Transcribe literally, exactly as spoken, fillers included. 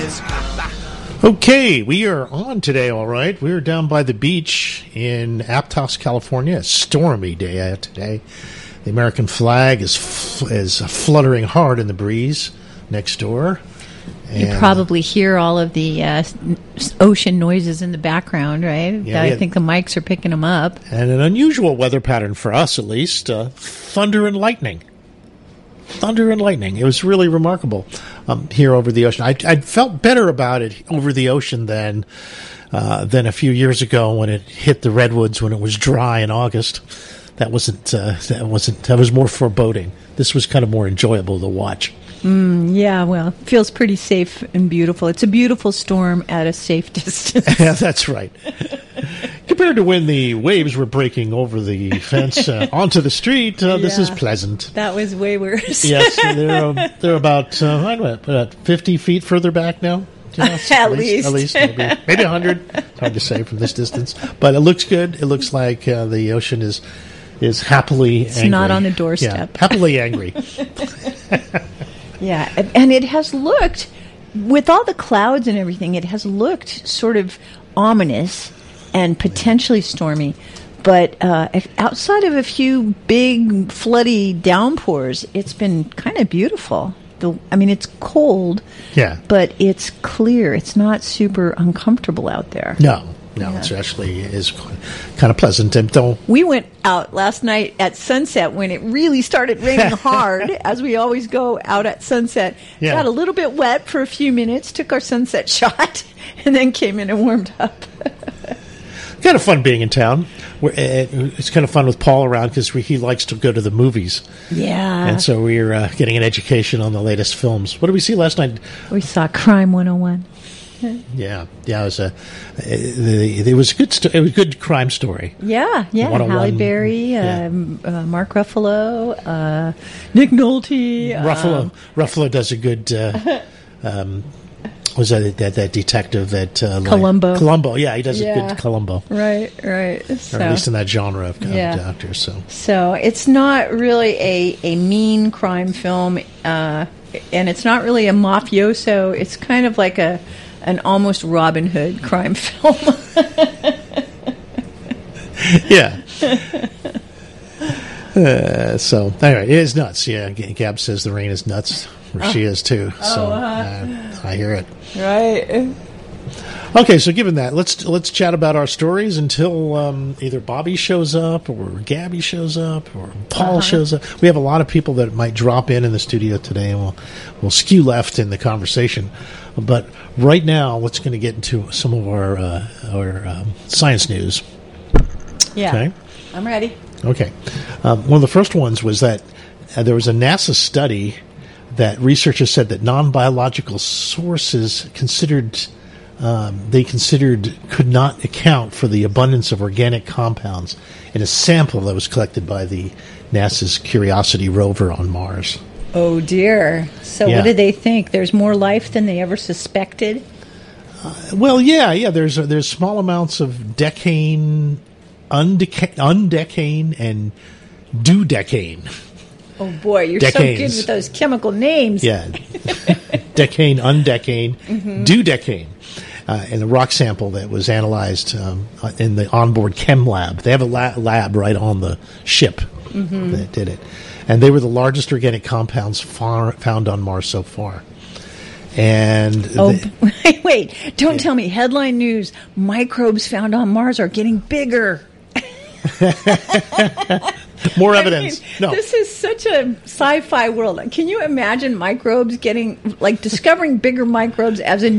Okay, we are on today, all right. We are down by the beach in Aptos, California. A stormy day today. The American flag is f- is fluttering hard in the breeze next door. You And probably hear all of the uh, ocean noises in the background, right? Yeah, I yeah. think the mics are picking them up. And an unusual weather pattern for us, at least, uh, thunder and lightning. Thunder and lightning. It was really remarkable um, here over the ocean. I, I felt better about it over the ocean than uh, than a few years ago when it hit the redwoods when it was dry in August. That wasn't. Uh, that wasn't. That was more foreboding. This was kind of more enjoyable to watch. Mm, yeah, well, it feels pretty safe and beautiful. It's a beautiful storm at a safe distance. Yeah, that's right. Compared to when the waves were breaking over the fence uh, onto the street, uh, this Yeah. is pleasant. That was way worse. Yes, they're uh, they're about uh, I don't know, about fifty feet further back now. Yes, At least. at least maybe maybe a hundred. It's hard to say from this distance, but it looks good. It looks like uh, the ocean is is happily. It's angry. not on the doorstep. Yeah, happily angry. Yeah, and it has looked, with all the clouds and everything, it has looked sort of ominous and potentially stormy. But uh, if, outside of a few big floody downpours, it's been kind of beautiful. The, I mean, it's cold, Yeah. but it's clear. It's not super uncomfortable out there. No, no, Yeah. it's actually is kind of pleasant. And don't. We went out last night at sunset when it really started raining hard, as we always go out at sunset. Yeah. Got a little bit wet for a few minutes, took our sunset shot, and then came in and warmed up. Kind of fun being in town. We're, uh, it's kind of fun with Paul around because he likes to go to the movies. Yeah. And so we're uh, getting an education on the latest films. What did we see last night? We saw Crime one oh one. Yeah, yeah, it was a, it, it was a good, sto- it was a good crime story. Yeah, yeah. one oh one, Halle Berry, yeah. um, uh, Mark Ruffalo, uh, Nick Nolte. Ruffalo, um, Ruffalo does a good. Uh, um, was that that, that detective that uh, like- Columbo. Columbo, yeah, he does Yeah. a good Columbo, right, right. So, or at least in that genre of, of Yeah. actors. So so it's not really a, a mean crime film, uh, and it's not really a mafioso. It's kind of like a an almost Robin Hood crime film. yeah. Uh, so anyway, it is nuts. Yeah, G- Gab says the rain is nuts, where she is too. So uh, I hear it. Right. Okay, so given that, let's let's chat about our stories until um, either Bobby shows up or Gabby shows up or Paul Uh-huh. shows up. We have a lot of people that might drop in in the studio today, and we'll we'll skew left in the conversation. But right now, let's going to get into some of our uh, our um, science news. Yeah. Okay. I'm ready. Okay. Um, one of the first ones was that uh, there was a NASA study that researchers said that non-biological sources considered um, they considered could not account for the abundance of organic compounds in a sample that was collected by the NASA's Curiosity rover on Mars. Oh, dear. So Yeah. what did they think? There's more life than they ever suspected? Well, yeah, yeah. There's uh, there's small amounts of decane, undeca- undecane, and dudecane. Oh, boy, you're so Decanes. good with those chemical names. Yeah, decane, undecane, dudecane, uh, in the rock sample that was analyzed um, in the onboard chem lab. They have a la- lab right on the ship that did it, and they were the largest organic compounds far- found on Mars so far. And Oh, the- wait, wait. Don't tell me. Headline news. Microbes found on Mars are getting bigger. more I evidence. mean, No, This is such a sci-fi world. Can you imagine microbes getting, like, discovering bigger microbes as a